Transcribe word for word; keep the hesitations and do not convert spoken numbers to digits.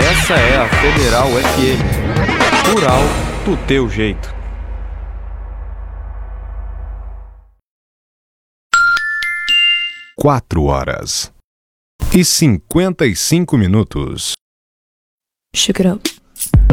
Essa é a Federal F M. Rural do teu jeito. Quatro horas e cinquenta e cinco minutos. Shake it up.